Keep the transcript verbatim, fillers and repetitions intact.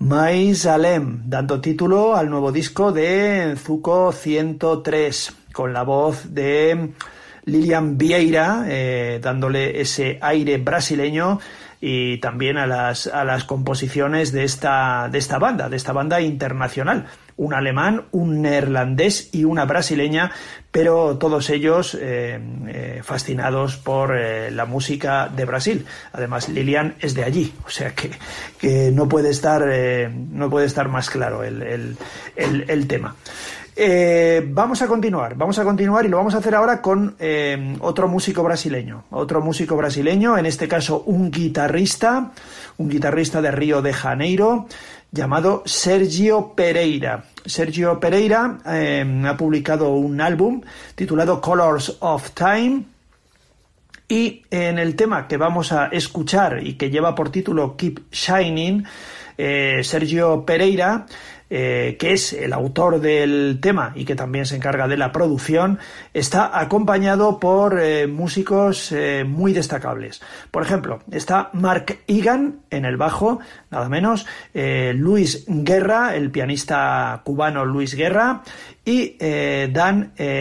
Maisalem, dando título al nuevo disco de Zuko ciento tres, con la voz de Lilian Vieira, eh, dándole ese aire brasileño, y también a las, a las composiciones de esta, de esta banda, de esta banda internacional. Un alemán, un neerlandés y una brasileña, pero todos ellos eh, eh, fascinados por eh, la música de Brasil. Además, Lilian es de allí, o sea que, que no puede estar, eh, no puede estar más claro el, el, el, el tema. Eh, vamos a continuar, vamos a continuar y lo vamos a hacer ahora con eh, otro músico brasileño, otro músico brasileño, en este caso un guitarrista, un guitarrista de Río de Janeiro, llamado Sergio Pereira. Sergio Pereira eh, ha publicado un álbum titulado Colors of Time, y en el tema que vamos a escuchar y que lleva por título Keep Shining, eh, Sergio Pereira, Eh, que es el autor del tema y que también se encarga de la producción, está acompañado por eh, músicos eh, muy destacables. Por ejemplo, está Mark Egan en el bajo, nada menos, eh, Luis Guerra, el pianista cubano Luis Guerra, y eh, Dan eh,